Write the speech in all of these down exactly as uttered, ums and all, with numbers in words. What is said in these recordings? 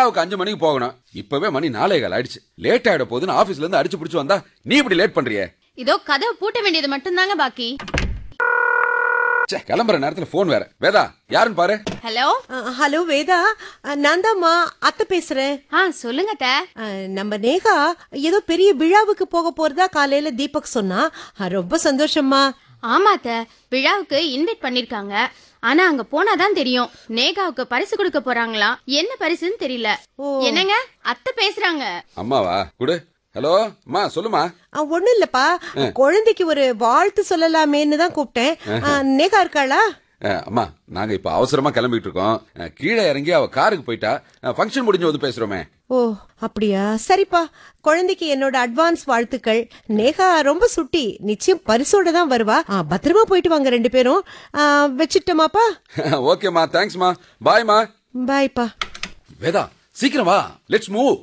விழாவுக்கு அஞ்சு மணிக்கு போகணும். இப்பவே மணி நாலே கால் ஆயிடுச்சு. லேட் ஆயிட போகுதுன்னு ஆபீஸ்ல இருந்து அடிச்சு பிடிச்சு வந்தா நீ இப்படி லேட் பண்றியே? இதோ கதவை பூட்ட வேண்டியது மட்டும் தாங்க பாக்கி. கிளம்புற நேரத்துல போன் வேற. வேதா யாருன்னு பாரு. ஹலோ ஹலோ வேதா, நான் தான்மா அத்தை பேசுறேன். ஆ சொல்லுங்க அத்தை. நம்ம நேகா ஏதோ பெரிய விழாவுக்கு போக போறதா காலையில தீபக் சொன்னா. ரொம்ப சந்தோஷமா. ஆமா அத்தை, விழாவுக்கு இன்வைட் பண்ணிருக்காங்க. ஆனா அங்க போனாதான் தெரியும் நேகாவுக்கு பரிசு கொடுக்க போறாங்களா, என்ன பரிசுன்னு தெரியல. என்னங்க அத்தை பேசுறாங்க. அம்மாவா குடு. ஹலோ அம்மா சொல்லுமா. ஒண்ணும் இல்லப்பா, குழந்தைக்கு ஒரு வாழ்த்து சொல்லலாமேன்னு தான் கூப்பிட்டேன். நேகா இருக்காளா? அம்மா நாங்க இப்ப அவசரமா கிளம்பிட்டு இருக்கோம். கீழே இறங்கி அவ காருக்கு போயிட்டா. ஃபங்க்ஷன் முடிஞ்சு வந்து பேசுறோமே. ஓ அப்படியா, சரிப்பா. குழந்தைக்கு என்னோட அட்வான்ஸ் வாழ்த்துக்கள். நேகா ரொம்ப சுட்டி, நிச்சயம் பரிசோட தான் வருவா. பத்திரமா போயிட்டு வாங்க ரெண்டு பேரும். வச்சிட்டோமாப்பா? ஓகேமா, தேங்க்ஸ்மா. பாய்மா. பாய்ப்பா. வேதா சீக்கிரம் வா, லெட்ஸ் மூவ்.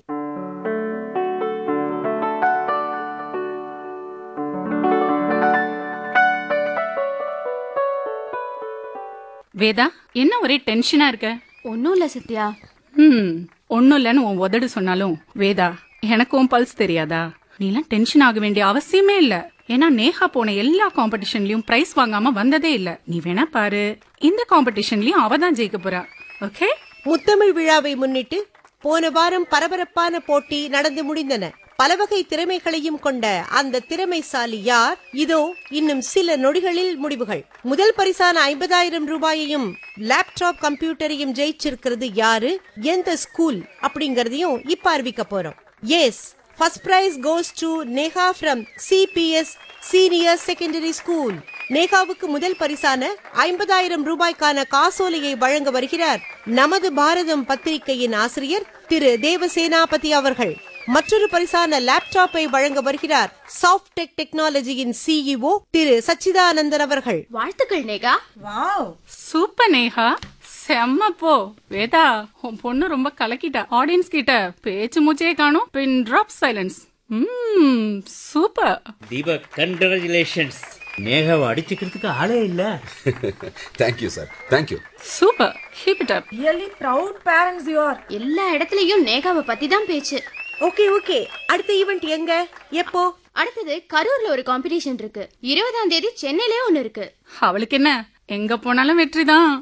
வேதா, என்ன ஒரே டென்ஷனா இருக்க? ஒன்னும் இல்ல சத்யா. ம் ஒன்னும் இல்லன்னு உன் உதடு சொன்னாலும் வேதா, எனக்கு உன் பல்ஸ் தெரியாதா? நீ எல்லாம் டென்ஷன் ஆக வேண்டிய அவசியமே இல்ல. ஏன்னா நேஹா போன எல்லா காம்படிஷன்லயும் பிரைஸ் வாங்காம வந்ததே இல்ல. நீ வேணா பாரு, இந்த காம்படிஷன்லயும் அவதான் ஜெயிக்க போறா. ஓகே. முத்தமிழ் விழாவை முன்னிட்டு போன வாரம் பரபரப்பான போட்டி நடந்து முடிந்தன. பல வகை திறமைகளையும் கொண்ட அந்த திறமைசாலி யார்? இதோ இன்னும் சில நொடிகளில் முடிவுகள். முதல் பரிசான ஐம்பதாயிரம் ரூபாயையும் லேப்டாப் கம்ப்யூட்டரையும் ஜெயிச்சிருக்கிறது யாரு, எந்த ஸ்கூல் அப்படிங்கறதையும் இப்ப அறிவிக்க போறோம். S, first prize goes to Neha from CBS senior secondary school. நேகாவுக்கு முதல் பரிசான ஐம்பதாயிரம் ரூபாய்க்கான காசோலையை வழங்க வருகிறார் நமது பாரதம் பத்திரிகையின் ஆசிரியர் திரு தேவசேனாபதி அவர்கள். மற்றொரு பரிசான லேப்டாப்பை வழங்க வருகிறார் சாஃப்ட் டெக் டெக்னாலஜியின் சிஇஓ திரு சச்சிதானந்தன் அவர்கள். வாழ்த்துக்கள் நேகா. வாவ், சூப்பர் நேஹா, செம்ம போ. வேதா, உன் பொண்ணு ரொம்ப கலக்கிட்டா. ஆடியன்ஸ் கிட்ட பேச்சு மூச்சே காணும். Pin drop silence. ம் சூப்பர். தீபக், கங்க்ராச்சுலேஷன்ஸ். நேகாவை அடிச்சுக்கிறதுக்கு ஆளே இல்ல. Thank you sir, thank you. Super, keep it up. Really proud parents you are. எல்லா இடத்துலயும் நேகாவை பத்தி தான் பேச்சு. ஓகே ஓகே, அடுத்த ஈவென்ட் எங்க, எப்போ? அடுத்தது கரூர்ல ஒரு காம்படிஷன் இருக்கு. இருபதாம் தேதி சென்னையிலே ஒன்னு இருக்கு. அவளுக்கு என்ன, எங்க போனாலும் வெற்றிதான்.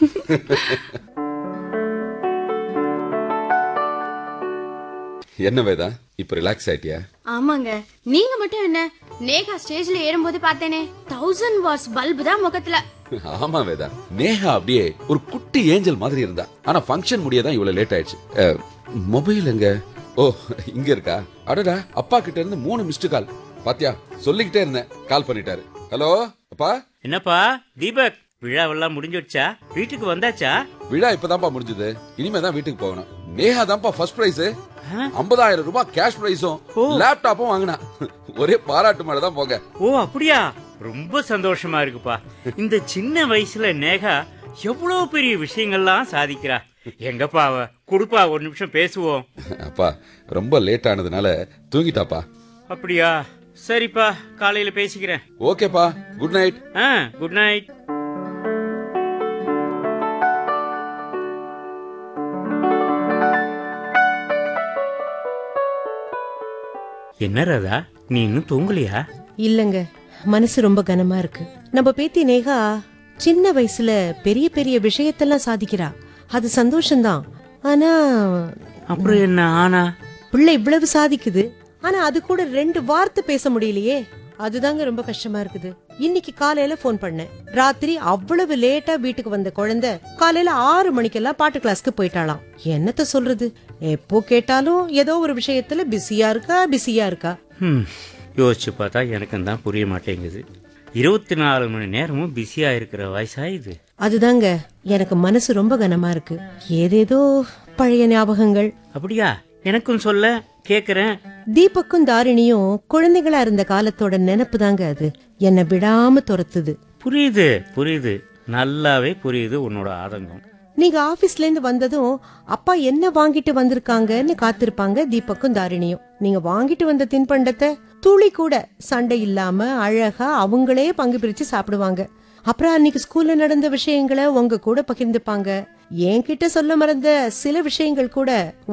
என்ன வேதா, இப்ப ரிலாக்ஸ் ஆயிட்டியா? ஆமாங்க, நீங்க மட்டும் என்ன, நேகா ஸ்டேஜ்ல ஏறும்போது பார்த்தேனே, தௌசண்ட் வாட்ஸ் பல்பு தான் முகத்துல. ஆமா வேதா, நேஹா அப்படியே ஒரு குட்டி ஏஞ்சல் மாதிரி இருந்தா. ஆனா ஃபங்க்ஷன் முடியதான் இவ்வளவு லேட் ஆயிடுச்சு. மொபைல் எங்க? ஓ இங்க இருக்கா? அடடா, அப்பா கிட்ட இருந்து மூணு மிஸ்டு கால். பாத்தியா, சொல்லிக்கிட்டே இருந்தேன், கால் பண்ணிட்டாரு. ஹலோ அப்பா. என்னப்பா தீபக், விழாவெல்லாம் முடிஞ்சிடுச்சா? வீட்டுக்கு வந்தாச்சா? விழா இப்பதான்ப்பா முடிஞ்சது, இனிமேதான் வீட்டுக்கு போகணும். நேஹா தான்ப்பா ஃபர்ஸ்ட் பிரைஸ். ஐம்பதாயிரம் ரூபாய் கேஷ் பிரைஸும் லேப்டாப்பும் வாங்கினா. ஒரே பாராட்டு மேல தான் போங்க. ஓ அப்படியா, ரொம்ப சந்தோஷமா இருக்குப்பா. இந்த சின்ன வயசுல நேகா எவ்வளவு பெரிய விஷயங்கள்லாம் சாதிக்கிறா. எங்கப்பா அவ? குடுப்பா, ஒரு நிமிஷம் பேசுவோம். அப்பா ரொம்ப லேட் ஆனதுனால தூங்கிட்டாப்பா. அப்படியா, சரிப்பா, காலையில பேசிக்கிறேன். ஓகேப்பா, குட் நைட். ஆ குட் நைட். என்ன ராதா, நீ இன்னும் தூங்கலையா? இல்லங்க, மனசு ரொம்ப கனமா இருக்கு. நம்ம பேத்தி நேகா சின்ன வயசுல பெரிய பெரிய விஷயத்தெல்லாம் சாதிக்கிறா. அது சந்தோஷம்தான். ஆனா அப்புறம் என்ன ஆனா? பிள்ளை இவ்வளவு சாதிக்குது, ஆனா அது கூட ரெண்டு வார்த்தை பேச முடியலையே. அதுதாங்க ரொம்ப கஷ்டமா இருக்குது. இன்னைக்கு காலையில போன் பண்ணேன். ராத்திரி அவ்வளவு லேட்டா வீட்டுக்கு வந்த குழந்தை காலையில ஆறு மணிக்கெல்லாம் பாட்டு கிளாஸ்க்கு போயிட்டாளாம். என்னத்த சொல்றது, எப்போ கேட்டாலும் ஏதோ ஒரு விஷயத்துல பிஸியா இருக்கா பிஸியா இருக்கா. யோசிச்சு பார்த்தா எனக்கு தான் புரிய மாட்டேங்குது. இருபத்தி நாலு மணி நேரமும் பிஸியா இருக்கிற வயசா இது? அதுதாங்க எனக்கு மனசு ரொம்ப கனமா இருக்கு. ஏதேதோ பழைய ஞாபகங்கள். அப்படியா, எனக்கும் சொல்ல, கேக்குறேன். தீபக்கும் தாரிணியும் குழந்தைகளா இருந்த காலத்தோட நினைப்பு தாங்க அது. என்ன விடாம துரத்துது. புரியுது புரியுது, நல்லாவே புரியுது உன்னோட ஆதங்கம். நீங்க ஆபீஸ்ல இருந்து வந்ததும் அப்பா என்ன வாங்கிட்டு வந்திருக்காங்கன்னு காத்திருப்பாங்க தீபக்கும் தாரிணியும். நீங்க வாங்கிட்டு வந்த தின்பண்டத்தை துளி கூட சண்டை இல்லாம அழகா அவங்களே பங்கு பிரிச்சு சாப்பிடுவாங்க. அப்புறம் அன்னைக்கு ஸ்கூல்ல நடந்த விஷயங்களை உங்க கூட பகிர்ந்துப்பாங்க. என்கிட்ட சொல்ல மறந்த சில விஷயங்கள் கூட